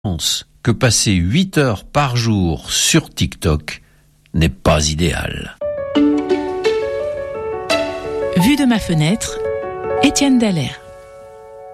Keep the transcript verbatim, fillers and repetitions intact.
pense que passer huit heures par jour sur TikTok n'est pas idéal. Vue de ma fenêtre, Étienne Dallaire.